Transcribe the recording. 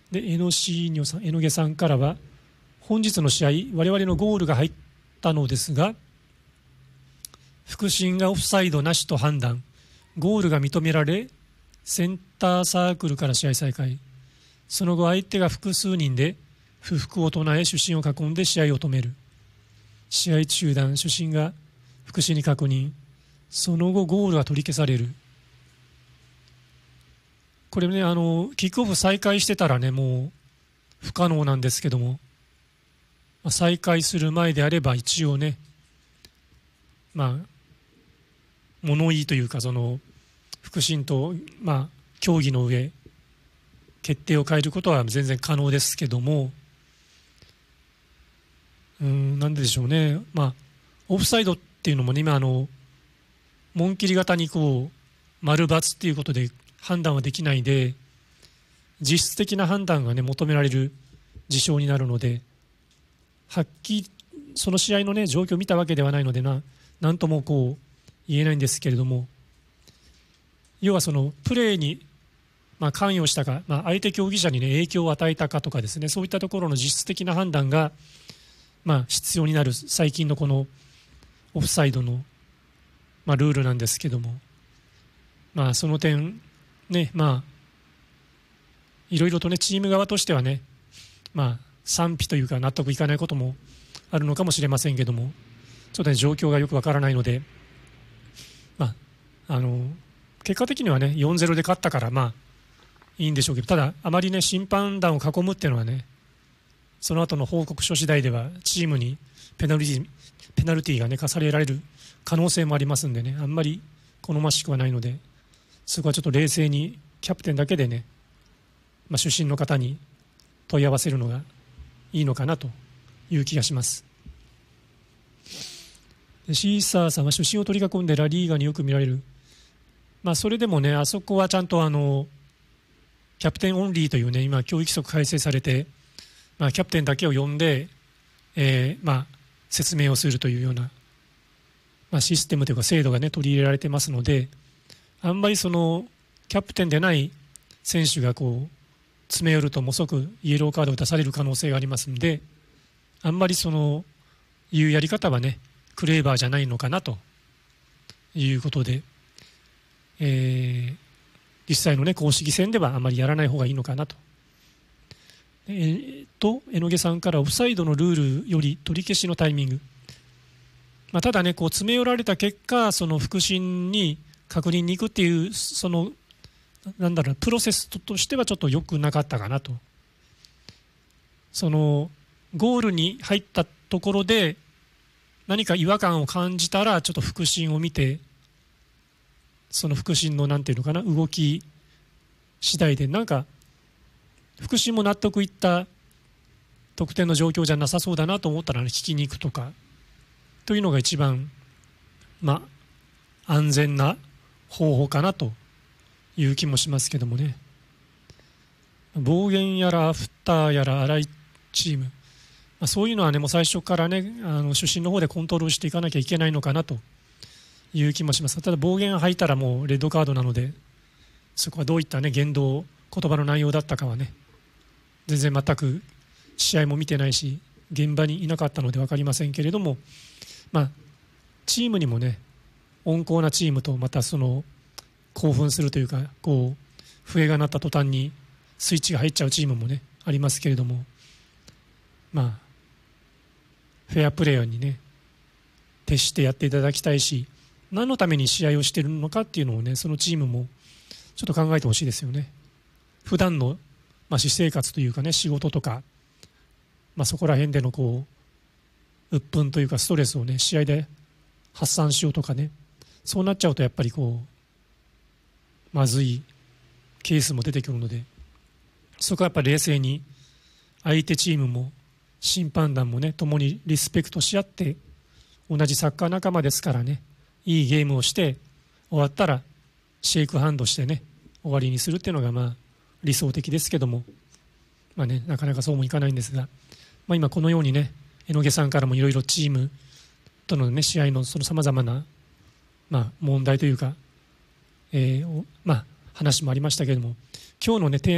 で、江ノ毛さんからは、本日の試合、我々のゴールが入ったのですが、副審がオフサイドなしと判断、ゴールが認められ、センターサークルから試合再開。その後、相手が複数人で不服を唱え、主審を囲んで試合を止める。試合中断、主審が副審に確認。その後、ゴールが取り消される。これね、キックオフ再開してたらね、もう不可能なんですけども、再開する前であれば一応ね、物言いというか、その副審と協議の上決定を変えることは全然可能ですけども、なんででしょうね、オフサイドっていうのもね、今紋切り型にこう丸×っていうことで判断はできないで、実質的な判断がね求められる事象になるので、はっきりその試合のね状況を見たわけではないのでなんともこう言えないんですけれども、要はそのプレーに関与したか、相手競技者にね影響を与えたかとかですね、そういったところの実質的な判断が必要になる最近のこのオフサイドのルールなんですけども、その点ね、いろいろとねチーム側としてはね、賛否というか納得いかないこともあるのかもしれませんけども、ちょっとね状況がよくわからないので、結果的にはね 4-0 で勝ったからいいんでしょうけど、ただあまりね審判団を囲むっていうのはね、その後の報告書次第ではチームにペナルティーがね課されられる可能性もありますんでね、あんまり好ましくはないので、そこはちょっと冷静にキャプテンだけでね、主審の方に問い合わせるのがいいのかなという気がします。シーサーさんは主審を取り囲んでラリーガによく見られる。それでもね、あそこはちゃんとキャプテンオンリーというね、今競技規則改正されて、キャプテンだけを呼んで、説明をするというような、システムというか制度がね取り入れられてますので、あんまりそのキャプテンでない選手がこう詰め寄るともう即イエローカードを出される可能性がありますので、あんまりそのいうやり方はねクレーバーじゃないのかなということで、実際のね公式戦ではあまりやらない方がいいのかなと。江ノ毛さんからオフサイドのルールより取り消しのタイミング、ただねこう詰め寄られた結果、その副審に確認に行くっていうそのプロセスとしてはちょっと良くなかったかなと。そのゴールに入ったところで何か違和感を感じたら、ちょっと副審を見て、その副審のなんていうのかな、動き次第で副審も納得いった得点の状況じゃなさそうだなと思ったら、聞きに行くとかというのが一番安全な方法かなという気もしますけどもね。暴言やらアフターやら荒いチーム、そういうのはねもう最初からね主審の方でコントロールしていかなきゃいけないのかなという気もします。ただ暴言吐いたらもうレッドカードなので、そこはどういったね言動言葉の内容だったかはね全く試合も見てないし現場にいなかったので分かりませんけれども、チームにもね温厚なチームと、またその興奮するというかこう笛が鳴った途端にスイッチが入っちゃうチームもねありますけれども、フェアプレーにね徹してやっていただきたいし、何のために試合をしているのかっていうのをねそのチームもちょっと考えてほしいですよね。普段の私生活というかね仕事とか、そこら辺でのこう鬱憤というかストレスをね試合で発散しようとかね、そうなっちゃうとやっぱりこうまずいケースも出てくるので、そこはやっぱり冷静に相手チームも審判団もね共にリスペクトし合って、同じサッカー仲間ですからね、いいゲームをして終わったらシェイクハンドしてね終わりにするっていうのが理想的ですけども、なかなかそうもいかないんですが、今このようにね江ノ毛さんからもいろいろチームとのね試合のそのさまざまな問題というか、話もありましたけれども、今日のね